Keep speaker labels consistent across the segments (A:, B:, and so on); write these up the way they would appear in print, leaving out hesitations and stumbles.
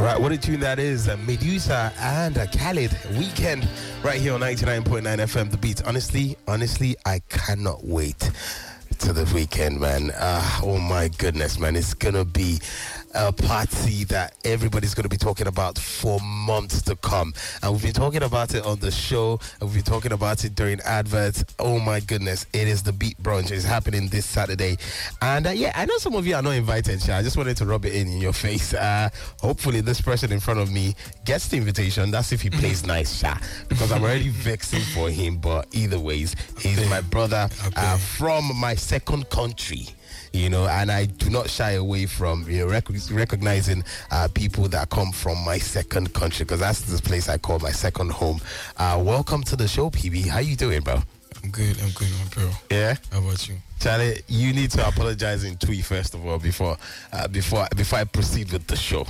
A: Right, what a tune that is. Medusa and Khalid, Weekend, right here on 99.9 FM, The Beat. Honestly, I cannot wait to the weekend, man. Oh my goodness, man. It's going to be a party that everybody's going to be talking about for months to come. And we've been talking about it on the show. And we've been talking about it during adverts. Oh my goodness. It is the Beat Brunch. It's happening this Saturday. And yeah, I know some of you are not invited, Sha. I just wanted to rub it in your face. Hopefully this person in front of me gets the invitation. That's if he plays nice, Sha. Because I'm already vexing for him. But either ways, he's my brother from my second country. You know, and I do not shy away from, you know, recognizing people that come from my second country, because that's this place I call my second home. Welcome to the show, PB. How you doing, bro?
B: I'm good, my bro.
A: Yeah?
B: How about you?
A: Charlie, you need to apologize in tweet first of all before I proceed with the show.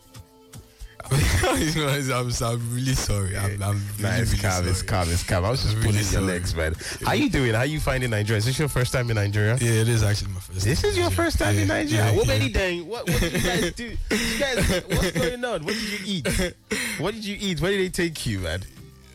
B: You know, I'm really sorry. I'm really
A: calm. I was just pulling your legs, man. How you doing? How you finding Nigeria? Is this your first time in Nigeria?
B: Yeah, it is actually my first time.
A: This is your first time in Nigeria? What many dang? What did you guys do? You guys, what's going on? What did you eat? Where did they take you, man?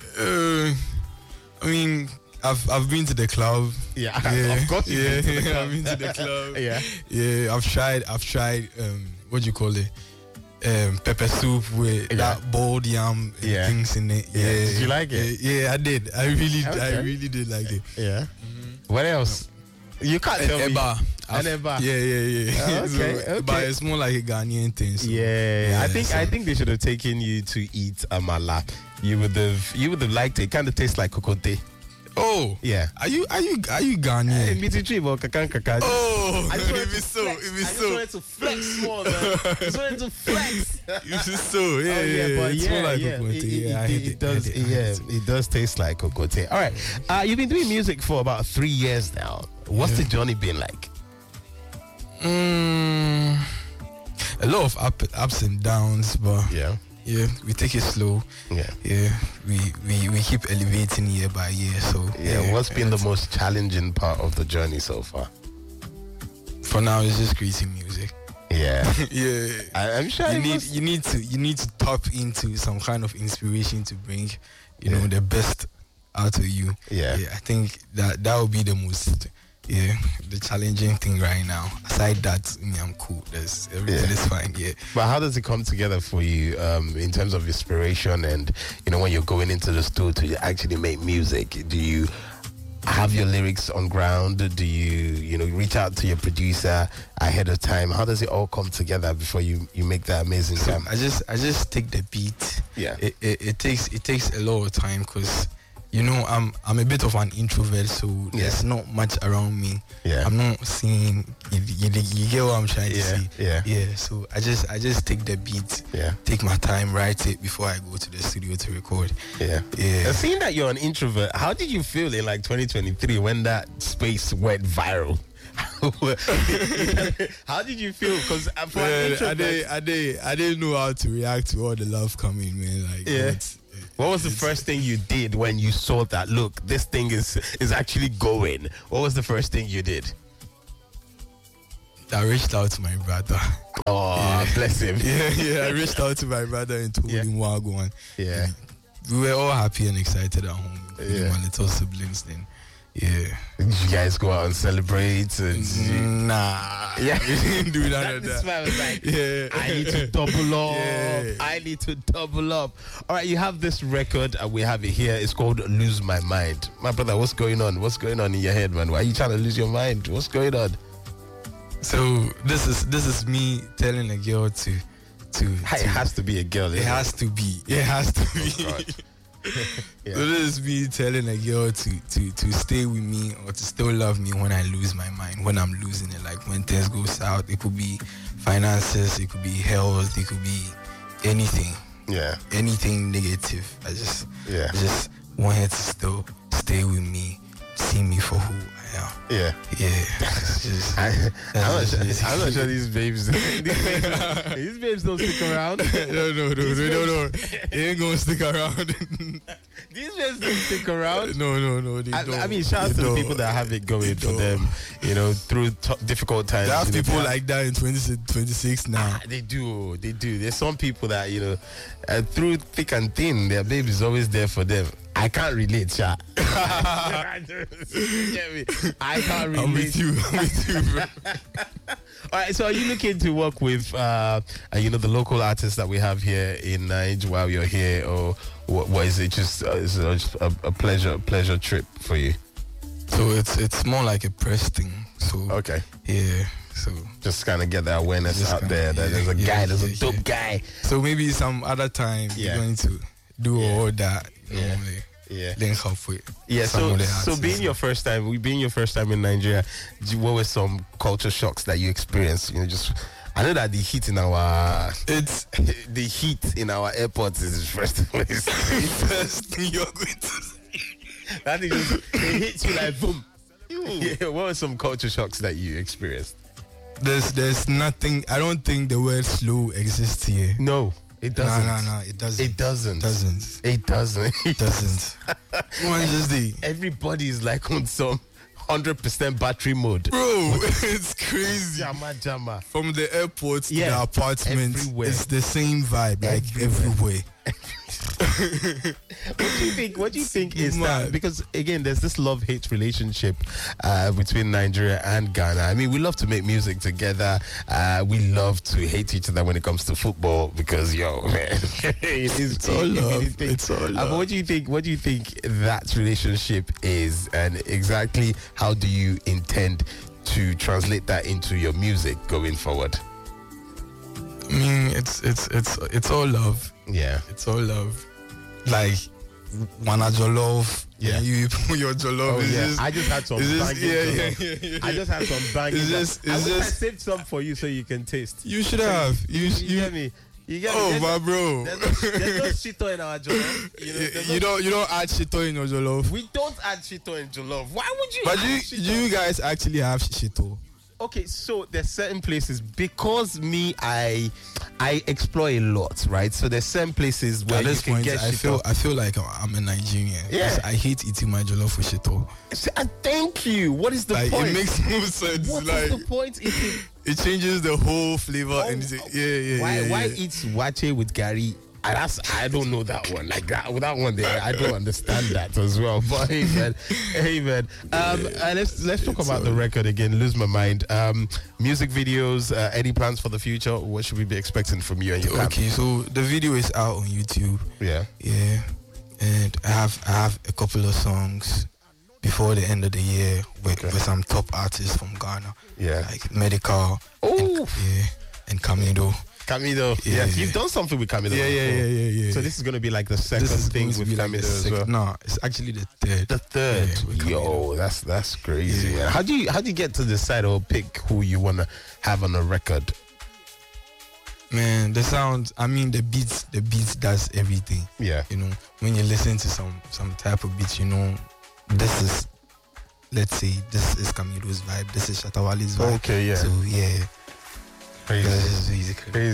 B: I mean, I've been to the club.
A: Yeah, of course you've been to the club.
B: I've been to the club.
A: Yeah.
B: I've tried what do you call it? Pepper soup with that boiled yam things in it. Yeah.
A: Did you like it?
B: Yeah, I did. I really did like it.
A: Yeah. What else? You can't tell me.
B: Eba. Yeah.
A: Okay.
B: But it's more like a Ghanaian thing. So.
A: Yeah. I think they should have taken you to eat amala. You would have liked it. It kind of tastes like kokote.
B: Oh
A: yeah.
B: Are you Ghanaian? Oh, it be so.
A: I just wanted to flex more, man. I just wanted to flex.
B: You just so
A: It does taste like kokote. All right. You've been doing music for about 3 years now. What's the journey been like?
B: A lot of ups and downs, but yeah, we take it slow. Yeah, we keep elevating year by year. So
A: what's been the most challenging part of the journey so far?
B: For now, it's just creating music.
A: Yeah,
B: yeah.
A: I'm sure
B: you need to tap into some kind of inspiration to bring, you know, the best out of you.
A: Yeah,
B: I think that would be the most. Yeah, the challenging thing right now. Aside that, I'm cool. Everything is fine. Yeah.
A: But how does it come together for you in terms of inspiration and, you know, when you're going into the studio to actually make music? Do you have your lyrics on ground? Do you reach out to your producer ahead of time? How does it all come together before you make that amazing jam?
B: I just take the beat.
A: Yeah.
B: It takes a lot of time because, you know, I'm a bit of an introvert, so there's not much around me.
A: Yeah.
B: I'm not seeing. You get what I'm trying to say.
A: Yeah.
B: So I just take the beat.
A: Yeah.
B: Take my time, write it before I go to the studio to record.
A: Yeah. Seeing that you're an introvert, how did you feel in like 2023 when that space went viral? How did you feel? Because for an introvert,
B: I didn't know how to react to all the love coming, man. Like
A: what was the first thing you did when you saw that, look, this thing is actually going? What was the first thing you did?
B: I reached out to my brother.
A: Oh, bless him.
B: Yeah, I reached out to my brother and told him Wagwan.
A: Yeah.
B: We were all happy and excited at home. My little siblings then. Yeah.
A: Did you guys go out and celebrate?
B: Nah.
A: Yeah.
B: We didn't do that.
A: This man was like, I need to double up.
B: Yeah.
A: I need to double up. All right, you have this record and we have it here. It's called Lose My Mind. My brother, what's going on? What's going on in your head, man? Why are you trying to lose your mind? What's going on?
B: So this is me telling a girl to
A: it has to be a girl.
B: It has to be.
A: Oh,
B: So this is me telling a girl to stay with me or to still love me when I lose my mind, when I'm losing it, like when things go south. It could be finances, it could be health, it could be anything.
A: Yeah.
B: Anything negative. I just want her to still stay with me, see me for who I
A: Yeah.
B: It's just,
A: I'm not sure these babes these babes don't stick around.
B: no. They ain't gonna stick around.
A: These babes don't stick around.
B: No. They don't.
A: I mean, shout out to the people that have it going for them, through difficult times.
B: There are people like that in 26 now.
A: They do. There's some people that, through thick and thin, their baby is always there for them. I can't relate, Sha. You get me? I can't relate.
B: I'm with you, bro.
A: All right, so are you looking to work with, the local artists that we have here in Nigeria while you're here, or what is it? Just is it just a pleasure trip for you?
B: So it's more like a press thing. So
A: okay,
B: yeah. So
A: just kind of get that awareness out there that there's a guy, there's a dope guy.
B: So maybe some other time you're going to do all that. Link up with.
A: Yeah. So being your first time in Nigeria, what were some culture shocks that you experienced? I know that the heat in our airports is first place.
B: First thing you're going to see.
A: That thing just it hits you like boom. Yeah, what were some culture shocks that you experienced?
B: There's nothing. I don't think the word slow exists here.
A: No, it doesn't.
B: No, it doesn't.
A: It doesn't.
B: It doesn't. One just the
A: everybody is like on some 100% battery mode.
B: Bro, it's crazy.
A: Jama.
B: From the airport to the apartment, everywhere. It's the same vibe, like everywhere.
A: What do you think is that? Because again, there's this love-hate relationship between Nigeria and Ghana. I mean, we love to make music together. We love to hate each other when it comes to football because, man, it's all love. It's all love. But what do you think that relationship is, and exactly how do you intend to translate that into your music going forward?
B: I mean, it's all love.
A: Yeah,
B: it's all love. Like Wana Jollof.
A: Yeah,
B: you put your Jollof.
A: Oh yeah, I just had some. Yeah. I just had some banging. I saved some for you so you can taste.
B: You should have. You
A: get me. You get
B: me. My bro.
A: There's no shito in our jollof.
B: You don't add shito in your jollof.
A: We don't add shito in jollof. Why would you?
B: But you guys actually have shito.
A: Okay, so there's certain places because I explore a lot, right? So there's certain places where you can get shito.
B: I feel like I'm a Nigerian.
A: Yeah,
B: I hate eating my jollof with shito.
A: Thank you. What is the point?
B: It makes no sense.
A: What is the point?
B: It changes the whole flavor.
A: Why eat wache with gari? I don't know that one. Like that one there, I don't understand that as well. But hey man. Let's talk about the record again. Lose My Mind. Music videos. Any plans for the future? What should we be expecting from you and your
B: Okay, so the video is out on YouTube.
A: Yeah.
B: And I have a couple of songs before the end of the year with some top artists from Ghana.
A: Yeah.
B: Like Medical. And Camido.
A: Yeah, you've done something with Camido.
B: Yeah.
A: So this is going to be like the second thing with Camido as well.
B: No, it's actually the third.
A: The third. Yo, that's crazy. Yeah. How do you get to decide or pick who you want to have on a record?
B: Man, the sound. I mean, the beats does everything.
A: Yeah.
B: When you listen to some type of beats, this is. Let's say this is Camido's vibe. This is Shatawale's vibe.
A: Okay. Yeah.
B: So yeah.
A: Crazy.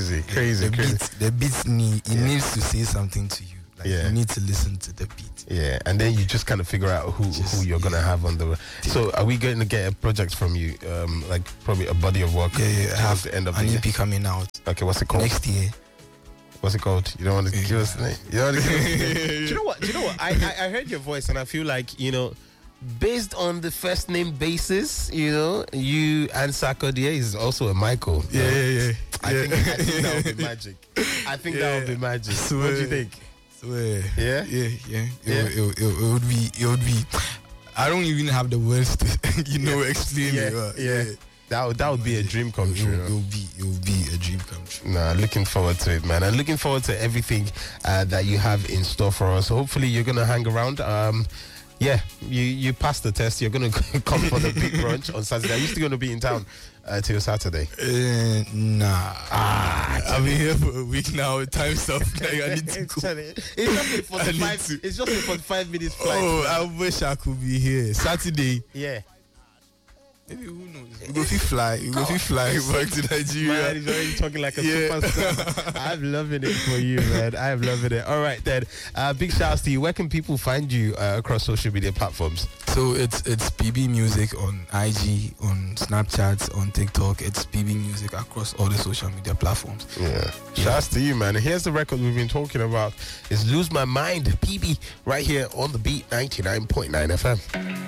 B: The beats needs to say something to you. Like you need to listen to the beat.
A: Yeah, and then you just kind of figure out who you're gonna have on the. So are we going to get a project from you? Like probably a body of work.
B: Yeah. I have
A: the end of
B: an EP coming out.
A: Okay, what's it called?
B: Next year.
A: What's it called? You don't want to give us the name. You don't want to give us the name. Do you know what? I heard your voice and I feel like based on the first name basis, you and Sarkodie is also a Michael.
B: Yeah.
A: I think that would be magic. That would be magic. What do you think?
B: Yeah. It would be. I don't even have the words to explain it.
A: Yeah. That would be a dream come true.
B: It will be a dream come true.
A: Nah, looking forward to it, man. And looking forward to everything that you have in store for us. Hopefully you're gonna hang around. Yeah, you passed the test. You're going to come for the big brunch on Saturday. Are you still going to be in town till Saturday?
B: Nah. I've been here for a week now. Time's up. I need to go.
A: It's just a 45 minutes flight.
B: Oh, I wish I could be here. Saturday.
A: Yeah.
B: Maybe who knows? We go fly back to Nigeria.
A: Man, he's already talking like a superstar. I'm loving it for you, man. I'm loving it. All right, then. Big shout outs to you. Where can people find you across social media platforms?
B: So it's BB Music on IG, on Snapchat, on TikTok. It's BB Music across all the social media platforms.
A: Yeah. Shout outs to you, man. And here's the record we've been talking about. It's Lose My Mind, BB, right here on the Beat 99.9 FM.